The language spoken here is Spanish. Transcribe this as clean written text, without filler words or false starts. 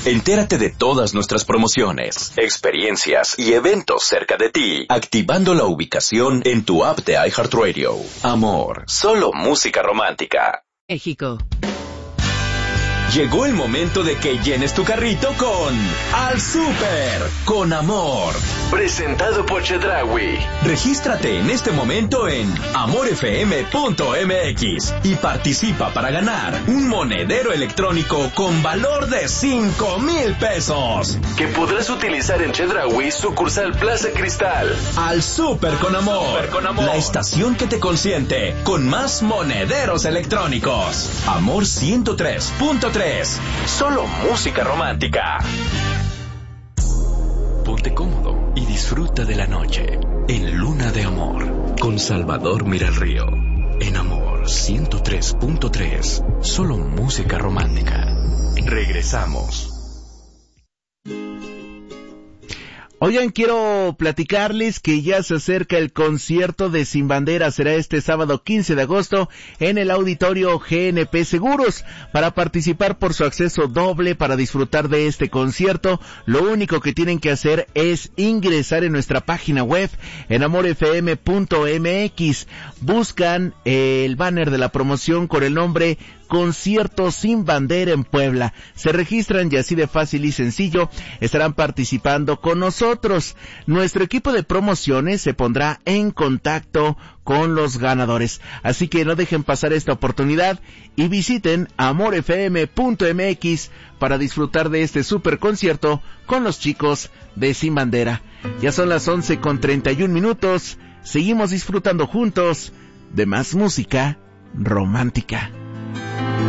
Entérate de todas nuestras promociones, experiencias y eventos cerca de ti, activando la ubicación en tu app de iHeartRadio. Amor, solo música romántica. México. Llegó el momento de que llenes tu carrito con Al Súper con Amor. Presentado por Chedraui. Regístrate en este momento en amorfm.mx y participa para ganar un monedero electrónico con valor de 5,000 pesos. Que podrás utilizar en Chedraui, sucursal Plaza Cristal. Al Súper con Amor. La estación que te consiente con más monederos electrónicos. Amor 103.3. Solo música romántica. Ponte cómodo y disfruta de la noche en Luna de Amor con Salvador Miralrío. En Amor 103.3. Solo música romántica. Regresamos. Oigan, quiero platicarles que ya se acerca el concierto de Sin Bandera. Será este sábado 15 de agosto en el auditorio GNP Seguros. Para participar por su acceso doble para disfrutar de este concierto, lo único que tienen que hacer es ingresar en nuestra página web en amorfm.mx. Buscan el banner de la promoción con el nombre Concierto Sin Bandera en Puebla. Se registran y así de fácil y sencillo estarán participando con nosotros. Nuestro equipo de promociones se pondrá en contacto con los ganadores. Así que no dejen pasar esta oportunidad y visiten amorfm.mx para disfrutar de este super concierto con los chicos de Sin Bandera. Ya son las 11:31. Seguimos disfrutando juntos de más música romántica.